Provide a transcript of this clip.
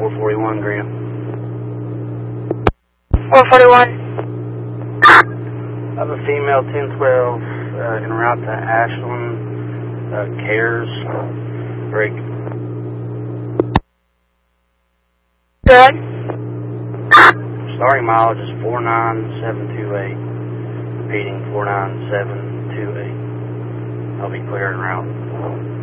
441 Greenup. 441. I have a female 1012 en route to Ashland, Cares, break. Good. Starting mileage is 49728. Repeating 49728. I'll be clear en route.